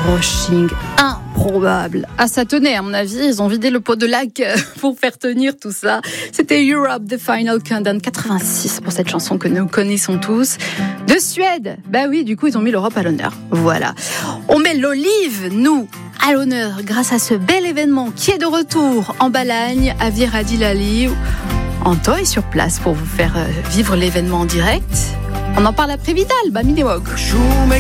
rushing improbable. Ah, ça tenait, à mon avis, ils ont vidé le pot de lac pour faire tenir tout ça. C'était Europe, The Final Countdown, 86 pour cette chanson que nous connaissons tous. De Suède, bah oui, du coup, ils ont mis l'Europe à l'honneur. Voilà. On met l'olive, nous, à l'honneur, grâce à ce bel événement qui est de retour en Balagne, à Viradilali. Anto est sur place pour vous faire vivre l'événement en direct. On en parle après Vidal, Bamidewok.